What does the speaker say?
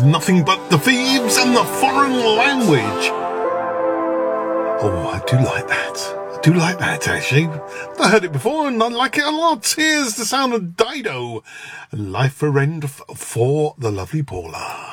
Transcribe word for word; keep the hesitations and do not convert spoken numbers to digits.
Nothing but the thieves and the foreign language. Oh, I do like that. I do like that, actually. I heard it before and I like it a lot. Here's the sound of Dido. Life for Rent for the lovely Paula.